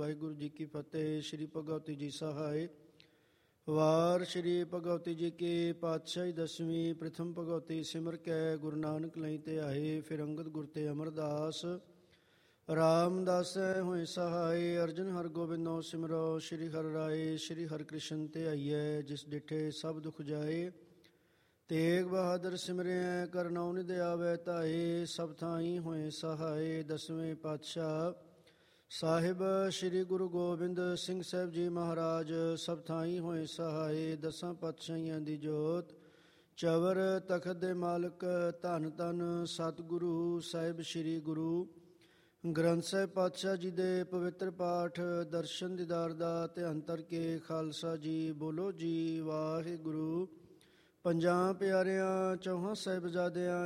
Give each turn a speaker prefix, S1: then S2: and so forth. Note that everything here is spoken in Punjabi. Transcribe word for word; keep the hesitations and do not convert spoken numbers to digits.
S1: ਵਾਹਿਗੁਰੂ ਜੀ ਕੀ ਫਤਿਹ। ਸ਼੍ਰੀ ਭਗਵਤੀ ਜੀ ਸਹਾਇ। ਵਾਰ ਸ਼੍ਰੀ ਭਗਵਤੀ ਜੀ ਕੀ ਪਾਤਸ਼ਾਹੀ ਦਸਵੀਂ। ਪ੍ਰਥਮ ਭਗਵਤੀ ਸਿਮਰ ਕੈ ਗੁਰੂ ਨਾਨਕ ਲਈ ਤੇ ਆਏ। ਫਿਰ ਅੰਗਦ ਗੁਰ ਤੇ ਅਮਰਦਾਸ ਰਾਮਦਾਸ ਹੋਏ ਸਹਾਇ। ਅਰਜਨ ਹਰ ਗੋਬਿੰਦੋ ਸਿਮਰੋ ਸ਼੍ਰੀ ਹਰਿ ਰਾਏ। ਸ਼੍ਰੀ ਹਰਿ ਕ੍ਰਿਸ਼ਨ ਤੇ ਆਈਐ ਜਿਸ ਡਿਠੇ ਸਭ ਦੁਖ ਜਾਏ। ਤੇਗ ਬਹਾਦਰ ਸਿਮਰਿਐ ਕਰਨਉ ਨਿਧ ਆਵੈ ਧਾਏ। ਸਭ ਥਾਈ ਹੋਏ ਸਹਾਇ। ਦਸਵੇਂ ਪਾਤਸ਼ਾਹ ਸਾਹਿਬ ਸ਼੍ਰੀ ਗੁਰੂ ਗੋਬਿੰਦ ਸਿੰਘ ਸਾਹਿਬ ਜੀ ਮਹਾਰਾਜ ਸਭ ਥਾਈ ਹੋਏ ਸਹਾਇ। ਦਸਾਂ ਪਾਤਸ਼ਾਹੀਆਂ ਦੀ ਜੋਤ ਚਵਰ ਤਖਤ ਦੇ ਮਾਲਕ ਧੰਨ ਧੰਨ ਸਤਿਗੁਰੂ ਸਾਹਿਬ ਸ਼੍ਰੀ ਗੁਰੂ ਗ੍ਰੰਥ ਸਾਹਿਬ ਪਾਤਸ਼ਾਹ ਜੀ ਦੇ ਪਵਿੱਤਰ ਪਾਠ ਦਰਸ਼ਨ ਦੀਦਾਰ ਦਾ ਧਿਆਨ ਧਰ ਕੇ ਖਾਲਸਾ ਜੀ ਬੋਲੋ ਜੀ ਵਾਹਿਗੁਰੂ। ਪੰਜਾਂ ਪਿਆਰਿਆਂ ਚੌਹਾਂ ਸਾਹਿਬਜ਼ਾਦਿਆਂ